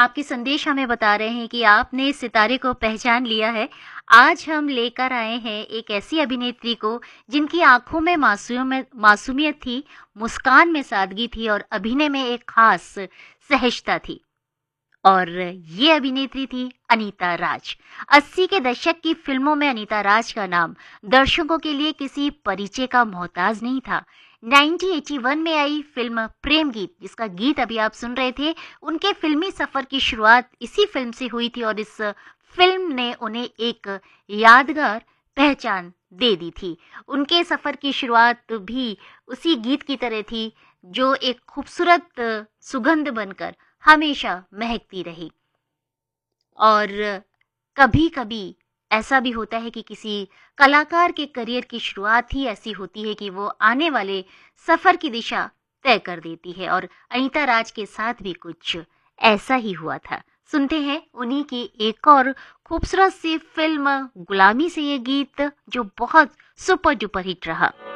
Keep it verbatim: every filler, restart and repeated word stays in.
आपके संदेश हमें बता रहे हैं कि आपने सितारे को पहचान लिया है। आज हम लेकर आए हैं एक ऐसी अभिनेत्री को जिनकी आँखों में मासूम मासूमियत थी, मुस्कान में सादगी थी और अभिनय में एक खास सहजता थी। और ये अभिनेत्री थी अनीता राज। अस्सी के दशक की फिल्मों में अनीता राज का नाम दर्शकों के लिए किसी परिचय का मोहताज नहीं था। उन्नीस सौ इक्यासी में आई फिल्म प्रेम गीत, जिसका गीत अभी आप सुन रहे थे, उनके फिल्मी सफर की शुरुआत इसी फिल्म से हुई थी और इस फिल्म ने उन्हें एक यादगार पहचान दे दी थी। उनके सफर की शुरुआत भी उसी गीत की तरह थी, जो एक खूबसूरत सुगंध बनकर हमेशा महकती रही। और कभी कभी ऐसा भी होता है कि किसी कलाकार के करियर की शुरुआत ही ऐसी होती है कि वो आने वाले सफर की दिशा तय कर देती है, और अनीता राज के साथ भी कुछ ऐसा ही हुआ था। सुनते हैं उन्हीं की एक और खूबसूरत सी फिल्म गुलामी से ये गीत, जो बहुत सुपर डुपर हिट रहा।